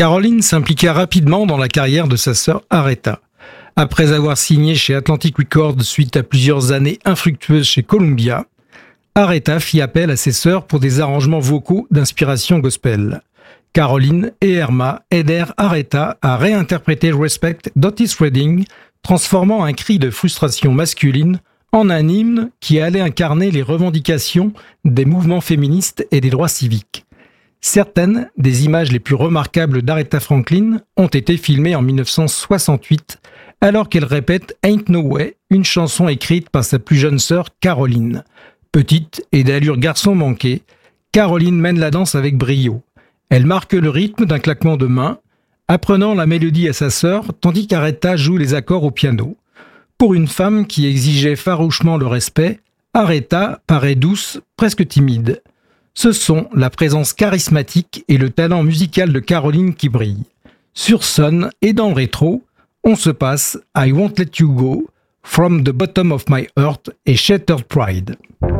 Caroline s'impliqua rapidement dans la carrière de sa sœur Aretha. Après avoir signé chez Atlantic Records suite à plusieurs années infructueuses chez Columbia, Aretha fit appel à ses sœurs pour des arrangements vocaux d'inspiration gospel. Caroline et Irma aidèrent Aretha à réinterpréter Respect d'Otis Redding, transformant un cri de frustration masculine en un hymne qui allait incarner les revendications des mouvements féministes et des droits civiques. Certaines des images les plus remarquables d'Aretha Franklin ont été filmées en 1968, alors qu'elle répète Ain't No Way, une chanson écrite par sa plus jeune sœur Caroline. Petite et d'allure garçon manqué, Caroline mène la danse avec brio. Elle marque le rythme d'un claquement de mains, apprenant la mélodie à sa sœur, tandis qu'Aretha joue les accords au piano. Pour une femme qui exigeait farouchement le respect, Aretha paraît douce, presque timide. Ce sont la présence charismatique et le talent musical de Caroline qui brillent. Sur Sun et dans le rétro, on se passe I Won't Let You Go, From the Bottom of My Heart et Shattered Pride.